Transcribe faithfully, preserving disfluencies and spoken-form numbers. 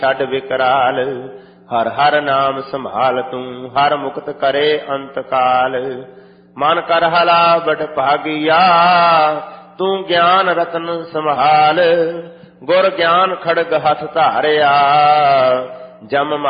ਛੱਡ ਵਿਕਰਾਲ। ਹਰ ਹਰ ਨਾਮ ਸੰਭਾਲ ਤੂੰ, ਹਰ ਮੁਕਤ ਕਰੇ ਅੰਤ ਕਾਲ। ਮਨ ਕਰ ਹਲਾ ਬਟ ਭਾਗੀਆ, ਤੂੰ ਗਿਆਨ ਰਤਨ ਸੰਭਾਲ। ਗੁਰ ਗਿਆਨ ਖੜਗ ਹੱਥ ਧਾਰਿਆ, ਜਮ